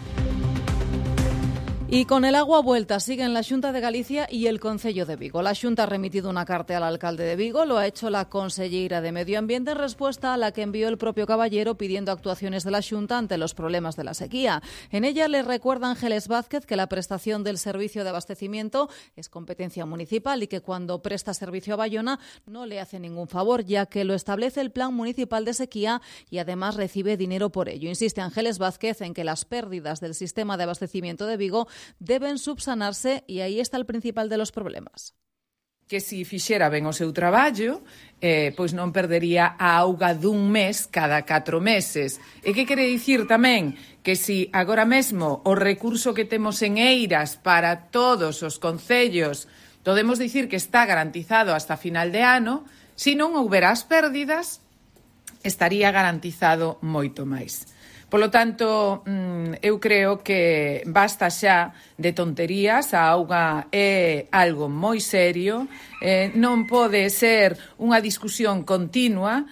Y con el agua a vuelta siguen la Xunta de Galicia y el Concello de Vigo. La Xunta ha remitido una carta al alcalde de Vigo, lo ha hecho la conselleira de Medio Ambiente en respuesta a la que envió el propio Caballero pidiendo actuaciones de la Xunta ante los problemas de la sequía. En ella le recuerda Ángeles Vázquez que la prestación del servicio de abastecimiento es competencia municipal y que cuando presta servicio a Bayona no le hace ningún favor, ya que lo establece el Plan Municipal de Sequía y además recibe dinero por ello. Insiste Ángeles Vázquez en que las pérdidas del sistema de abastecimiento de Vigo deben subsanarse e aí está el principal de los problemas. Que si fixera ben o seu traballo, pois non perdería a auga dun mes cada 4 meses. E que quere dicir tamén que si agora mesmo o recurso que temos en Eiras para todos os concellos podemos dicir que está garantizado hasta final de ano, se non houbera as pérdidas, estaría garantizado moito máis. Polo tanto, eu creo que basta xa de tonterías, a auga é algo moi serio, non pode ser unha discusión continua.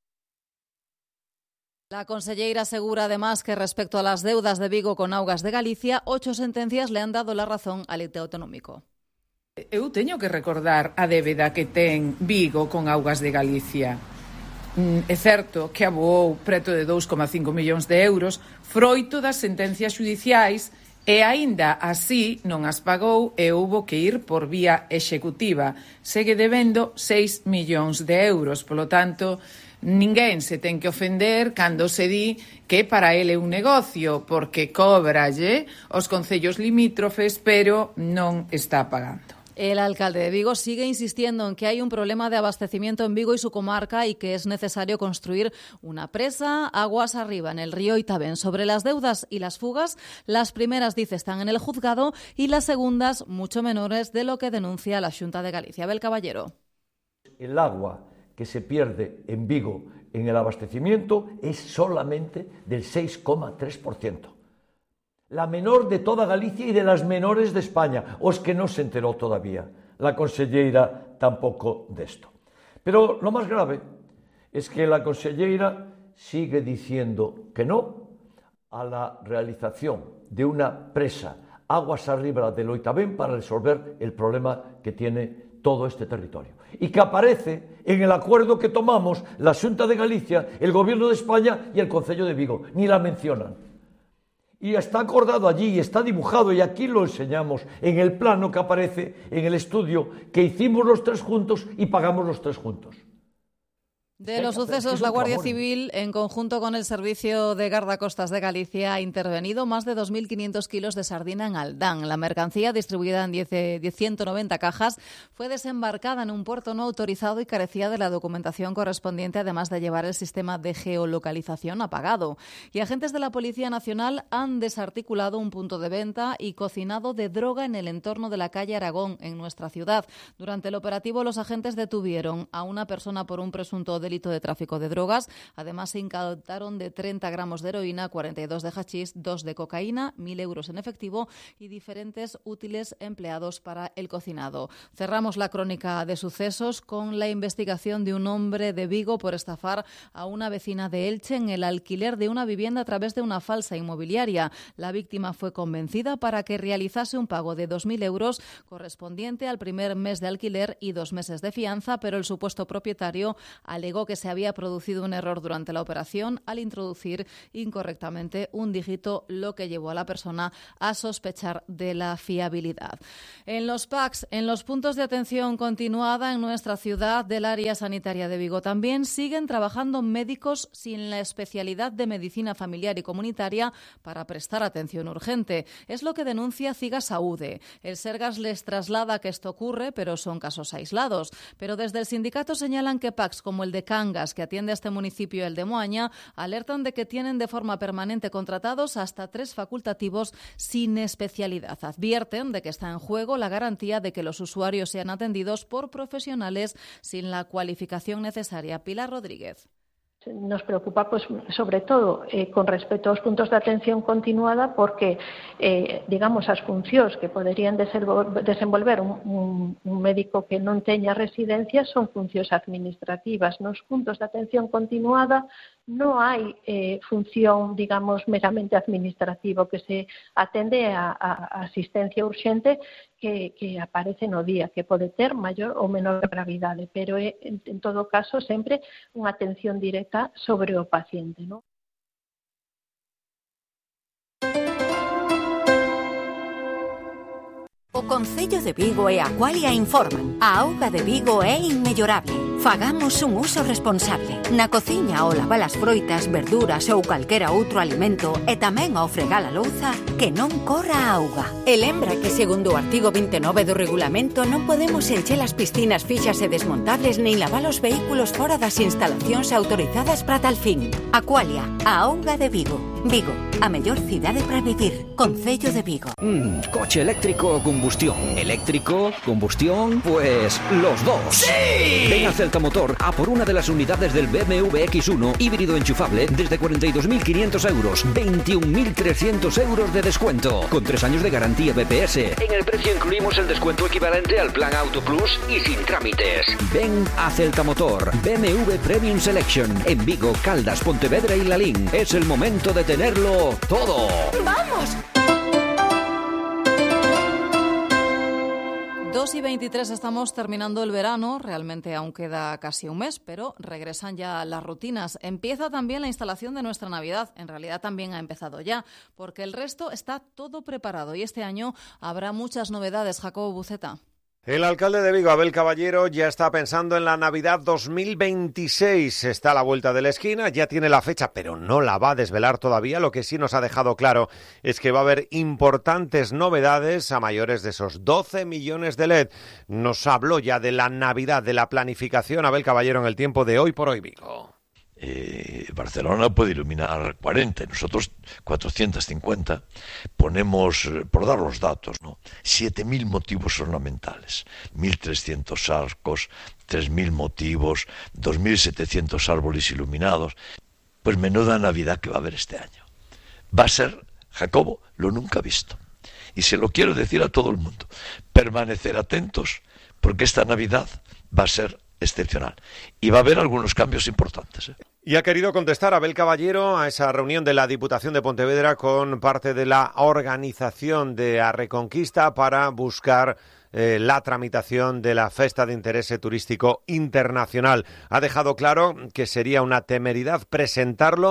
La conselleira asegura además que respecto a las deudas de Vigo con Augas de Galicia, 8 sentencias le han dado la razón al ente autonómico. Eu teño que recordar a débeda que ten Vigo con Augas de Galicia. É certo que aboou preto de 2,5 millóns de euros froito das sentencias xudiciais e aínda así non as pagou e houbo que ir por vía executiva. Segue debendo 6 millóns de euros. Polo tanto, ninguén se ten que ofender cando se di que para ele é un negocio, porque cóbralle os concellos limítrofes, pero non está pagando. El alcalde de Vigo sigue insistiendo en que hay un problema de abastecimiento en Vigo y su comarca y que es necesario construir una presa aguas arriba en el río Itabén. Sobre las deudas y las fugas, las primeras, dice, están en el juzgado y las segundas mucho menores de lo que denuncia la Xunta de Galicia. Abel Caballero. El agua que se pierde en Vigo en el abastecimiento es solamente del 6,3%. La menor de toda Galicia y de las menores de España, os que no se enteró todavía la conselleira tampoco de esto. Pero lo más grave es que la conselleira sigue diciendo que no a la realización de una presa aguas arriba del Oitabén para resolver el problema que tiene todo este territorio. Y que aparece en el acuerdo que tomamos la Xunta de Galicia, el Gobierno de España y el Concello de Vigo. Ni la mencionan. Y está acordado allí y está dibujado y aquí lo enseñamos en el plano que aparece en el estudio que hicimos los 3 juntos y pagamos los 3 juntos. De los sucesos, la Guardia Civil, en conjunto con el Servicio de Guardacostas de Galicia, ha intervenido más de 2.500 kilos de sardina en Aldán. La mercancía, distribuida en 190 cajas, fue desembarcada en un puerto no autorizado y carecía de la documentación correspondiente, además de llevar el sistema de geolocalización apagado. Y agentes de la Policía Nacional han desarticulado un punto de venta y cocinado de droga en el entorno de la calle Aragón, en nuestra ciudad. Durante el operativo, los agentes detuvieron a una persona por un presunto delito de tráfico de drogas. Además, se incautaron de 30 gramos de heroína, 42 de hachís, 2 de cocaína, 1.000 euros en efectivo y diferentes útiles empleados para el cocinado. Cerramos la crónica de sucesos con la investigación de un hombre de Vigo por estafar a una vecina de Elche en el alquiler de una vivienda a través de una falsa inmobiliaria. La víctima fue convencida para que realizase un pago de 2.000 euros correspondiente al primer mes de alquiler y 2 meses de fianza, pero el supuesto propietario alegó que se había producido un error durante la operación al introducir incorrectamente un dígito, lo que llevó a la persona a sospechar de la fiabilidad. En los PACs, en los puntos de atención continuada en nuestra ciudad del área sanitaria de Vigo, también siguen trabajando médicos sin la especialidad de medicina familiar y comunitaria para prestar atención urgente. Es lo que denuncia Ciga Saúde. El Sergas les traslada que esto ocurre, pero son casos aislados. Pero desde el sindicato señalan que PACs como el de Cangas, que atiende a este municipio y el de Moaña, alertan de que tienen de forma permanente contratados hasta 3 facultativos sin especialidad. Advierten de que está en juego la garantía de que los usuarios sean atendidos por profesionales sin la cualificación necesaria. Pilar Rodríguez. Nos preocupa, pues, sobre todo con respecto aos puntos de atención continuada, porque, digamos, as funcións que poderían desenvolver un médico que non teña residencia son funcións administrativas. Nos puntos de atención continuada non hai función, digamos, meramente administrativa, que se atende a asistencia urxente que aparece no día, que pode ter maior ou menor gravidade, pero é, en todo caso, sempre unha atención directa sobre o paciente, non? O Concello de Vigo e Aqualia informan. A auga de Vigo é inmellorable. Fagamos un uso responsable. Na cociña ao lavar as froitas, verduras ou calquera outro alimento e tamén ao fregar a louza, que non corra a auga. E lembra que, segundo o artigo 29 do regulamento, non podemos encher as piscinas fixas e desmontables nin lavar os vehículos fora das instalacións autorizadas para tal fin. Aqualia, a auga de Vigo. Vigo, a mellor cidade para vivir. Concello de Vigo. ¿Coche eléctrico o combustión? ¿Eléctrico? ¿Combustión? Pues los dos. ¡Sí! Ven a Celta Motor a por una de las unidades del BMW X1 híbrido enchufable desde 42.500 euros, 21.300 euros de descuento, con 3 años de garantía BPS. En el precio incluimos el descuento equivalente al plan Auto Plus y sin trámites. Ven a Celta Motor, BMW Premium Selection, en Vigo, Caldas, Pontevedra y Lalín. Es el momento de tenerlo todo. ¡Vamos! 2:23, estamos terminando el verano, realmente aún queda casi un mes, pero regresan ya las rutinas. Empieza también la instalación de nuestra Navidad, en realidad también ha empezado ya, porque el resto está todo preparado y este año habrá muchas novedades. Jacobo Buceta. El alcalde de Vigo, Abel Caballero, ya está pensando en la Navidad 2026. Está a la vuelta de la esquina, ya tiene la fecha, pero no la va a desvelar todavía. Lo que sí nos ha dejado claro es que va a haber importantes novedades a mayores de esos 12 millones de LED. Nos habló ya de la Navidad, de la planificación, Abel Caballero, en el tiempo de Hoy por Hoy Vigo. Barcelona puede iluminar 40, nosotros 450. Ponemos, por dar los datos, ¿no? 7.000 motivos ornamentales, 1.300 arcos, 3.000 motivos, 2.700 árboles iluminados. Pues menuda Navidad que va a haber este año. Va a ser, Jacobo, lo nunca visto. Y se lo quiero decir a todo el mundo. Permanecer atentos, porque esta Navidad va a ser excepcional. Y va a haber algunos cambios importantes. Y ha querido contestar Abel Caballero a esa reunión de la Diputación de Pontevedra con parte de la organización de A Reconquista para buscar la tramitación de la Festa de Interese Turístico Internacional. Ha dejado claro que sería una temeridad presentarlo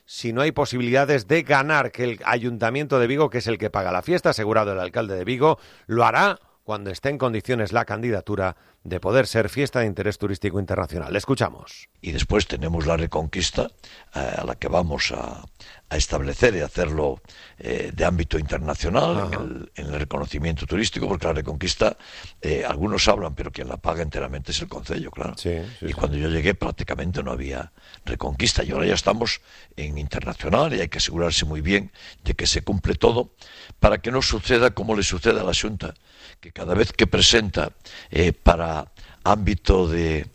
si no hay posibilidades de ganar, que el Ayuntamiento de Vigo, que es el que paga la fiesta, asegurado el alcalde de Vigo, lo hará cuando esté en condiciones la candidatura de poder ser fiesta de interés turístico internacional. Escuchamos. Y después tenemos la Reconquista, a la que vamos a establecer y hacerlo de ámbito internacional en el reconocimiento turístico, porque la Reconquista, algunos hablan, pero quien la paga enteramente es el concello, claro. Y cuando yo llegué prácticamente no había Reconquista, y ahora ya estamos en internacional y hay que asegurarse muy bien de que se cumple todo para que no suceda como le sucede a la Xunta, que cada vez que presenta para ámbito de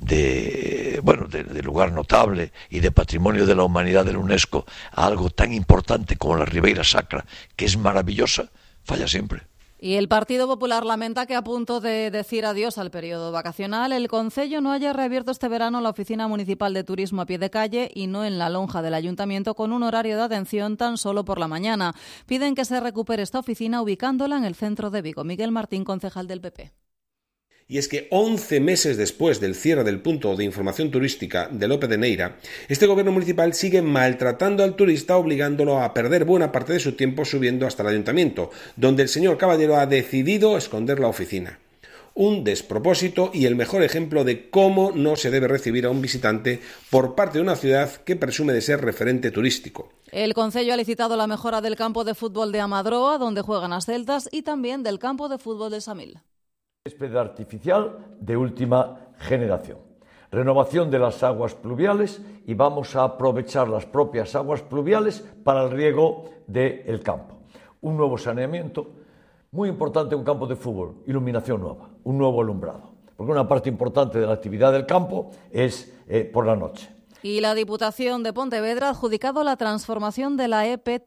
lugar notable y de patrimonio de la humanidad de la UNESCO a algo tan importante como la Ribeira Sacra, que es maravillosa, falla siempre. Y el Partido Popular lamenta que, a punto de decir adiós al periodo vacacional, el concello no haya reabierto este verano la oficina municipal de turismo a pie de calle y no en la lonja del ayuntamiento, con un horario de atención tan solo por la mañana. Piden que se recupere esta oficina ubicándola en el centro de Vigo. Miguel Martín, concejal del PP. Y es que 11 meses después del cierre del punto de información turística de Lope de Neira, este gobierno municipal sigue maltratando al turista, obligándolo a perder buena parte de su tiempo subiendo hasta el ayuntamiento, donde el señor Caballero ha decidido esconder la oficina. Un despropósito y el mejor ejemplo de cómo no se debe recibir a un visitante por parte de una ciudad que presume de ser referente turístico. El concello ha licitado la mejora del campo de fútbol de Amadroa, donde juegan las Celtas, y también del campo de fútbol de Samil. Césped artificial de última generación. Renovación de las aguas pluviales y vamos a aprovechar las propias aguas pluviales para el riego del campo. Un nuevo saneamiento, muy importante un campo de fútbol, iluminación nueva, un nuevo alumbrado. Porque una parte importante de la actividad del campo es por la noche. Y la Diputación de Pontevedra ha adjudicado la transformación de la EP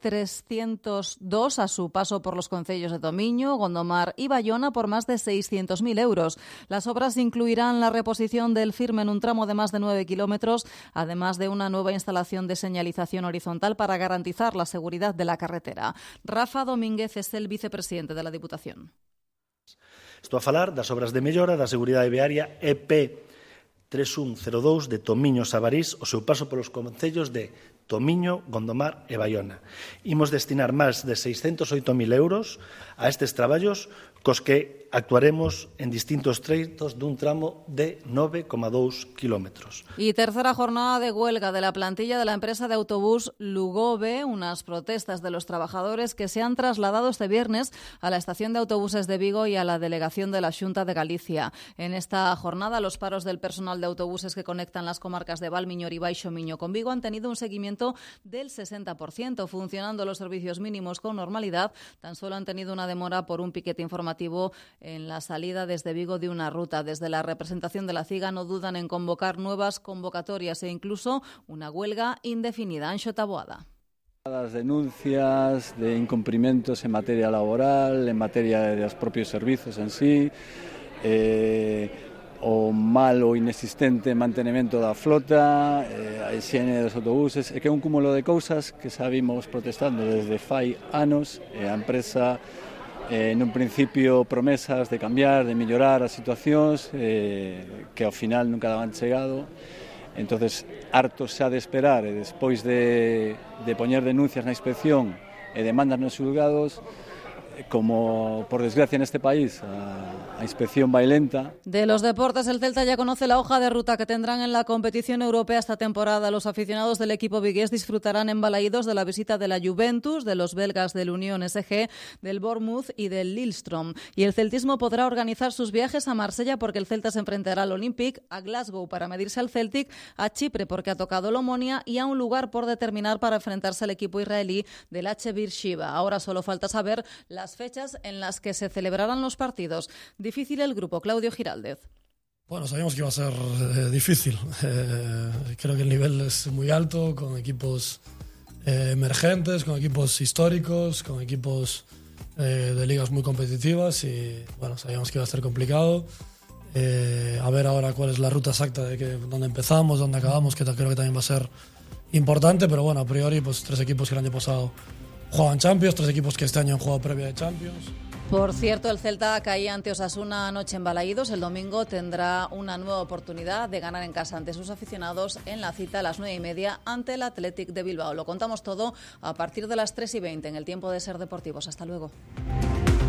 302 a su paso por los concellos de Tomiño, Gondomar y Bayona por más de 600.000 euros. Las obras incluirán la reposición del firme en un tramo de más de 9 kilómetros, además de una nueva instalación de señalización horizontal para garantizar la seguridad de la carretera. Rafa Domínguez es el vicepresidente de la Diputación. Estou a falar das obras de mellora da seguridade viaria EP 3102 de Tomiño Sabarís, o seu paso polos concellos de Tomiño, Gondomar e Bayona. Imos destinar máis de 608.000 euros a estes traballos, cos que actuaremos en distintos treitos dun tramo de 9,2 kilómetros. Y tercera jornada de huelga de la plantilla de la empresa de autobús Lugove, unas protestas de los trabajadores que se han trasladado este viernes a la estación de autobuses de Vigo y a la delegación de la Xunta de Galicia. En esta jornada, los paros del personal de autobuses que conectan las comarcas de Valmiñor y Baixo Miño con Vigo han tenido un seguimiento del 60%, funcionando los servicios mínimos con normalidad. Tan solo han tenido una demora por un piquete informativo en la salida desde Vigo de una ruta. Desde la representación de la CIGA no dudan en convocar nuevas convocatorias e incluso una huelga indefinida. Anxo Taboada. Las denuncias de incumprimentos en materia laboral, en materia de los propios servicios en sí, o mal ou inexistente mantenimento da flota, a higiene dos autobuses, é que é un cúmulo de cousas que sabimos protestando desde fai anos, e a empresa nun principio promesas de cambiar, de mellorar as situacións que ao final nunca daban chegado. Entonces, hartos xa de esperar e despois de poñer denuncias na inspección e demandas nos xulgados, como por desgracia en este país a inspección vai lenta. De los deportes, el Celta ya conoce la hoja de ruta que tendrán en la competición europea esta temporada. Los aficionados del equipo vigués disfrutarán en Balaídos de la visita de la Juventus, de los belgas del Unión SG, del Bournemouth y del Lillestrøm. Y el celtismo podrá organizar sus viajes a Marsella porque el Celta se enfrentará al Olympique, a Glasgow para medirse al Celtic, a Chipre porque ha tocado el Omonia y a un lugar por determinar para enfrentarse al equipo israelí del HB Beersheva. Ahora solo falta saber las fechas en las que se celebrarán los partidos. Difícil el grupo, Claudio Giraldez. Bueno, sabíamos que iba a ser difícil. Creo que el nivel es muy alto, con equipos emergentes, con equipos históricos, con equipos de ligas muy competitivas y bueno, sabíamos que iba a ser complicado. A ver ahora cuál es la ruta exacta de dónde empezamos, dónde acabamos, que creo que también va a ser importante, pero bueno, a priori pues 3 equipos que el año pasado jugaban Champions, 3 equipos que este año han jugado previa de Champions. Por cierto, el Celta caía ante Osasuna anoche en Balaídos. El domingo tendrá una nueva oportunidad de ganar en casa ante sus aficionados en la cita a las 9:30 ante el Athletic de Bilbao. Lo contamos todo a partir de las 3:20 en el tiempo de Ser Deportivos. Hasta luego.